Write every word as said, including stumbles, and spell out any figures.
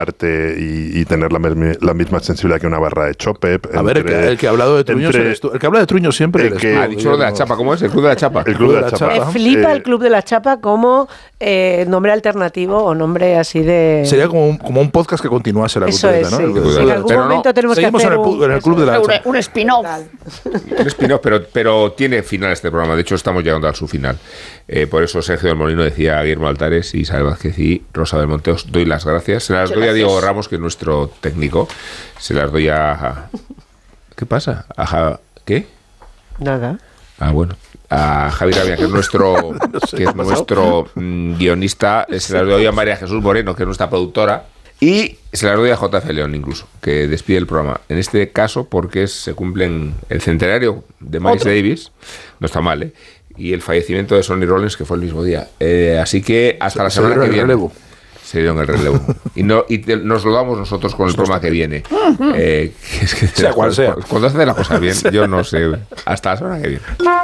arte y, y tener la, mesmi, la misma sensibilidad que una barra de chope. A ver, el que, el que ha hablado de Truño eres tú. El que habla de Truño siempre eres tú. Ha dicho lo de la chapa. ¿Cómo es? El Club de la Chapa. El Club de la Chapa. Me flipa el Club de la Chapa como eh, nombre alternativo o nombre así de... Sería como un, como un podcast que continuase la Eso cultureta, es, ¿no? sí. El, Sí, en algún pero momento no, tenemos que hacer en el, un, en el Club de la Chapa. Un, un spin-off. Un spin-off, pero, pero tiene final este programa. De hecho, estamos llegando a su final. Eh, por eso Sergio del Molino decía a Guillermo Altares, Isabel Vázquez y Rosa del Monte, os doy las gracias. Se las Muchas doy gracias. a Diego Ramos, que es nuestro técnico. Se las doy a... ¿Qué pasa? ¿A qué? Nada. Ah, bueno. A Javier Avia, que es nuestro, no sé que es nuestro mm, guionista. Se las doy a María Jesús Moreno, que es nuestra productora. Y se las doy a J F León, incluso, que despide el programa. En este caso, porque es, se cumplen el centenario de Miles ¿Otro? Davis. No está mal, ¿eh? Y el fallecimiento de Sonny Rollins, que fue el mismo día. Eh, así que hasta se, la semana que viene. Relevo. Se dieron el relevo. Y, no, y te, nos lo damos nosotros con el programa que viene. Eh, es que sea cual sea. Cuando hace la cosa bien, yo no sé. Hasta la semana que viene.